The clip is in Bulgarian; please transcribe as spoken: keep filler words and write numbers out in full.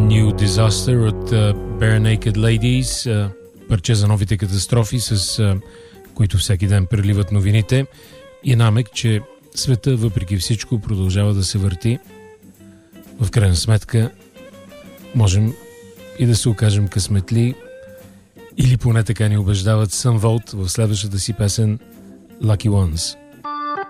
New Disaster от uh, Bare Naked Ladies, uh, парче за новите катастрофи, с uh, които всеки ден преливат новините, и намек, че света въпреки всичко продължава да се върти. В крайна сметка можем и да се окажем късметли, или поне така ни убеждават Sun Volt в следващата си песен Lucky Ones.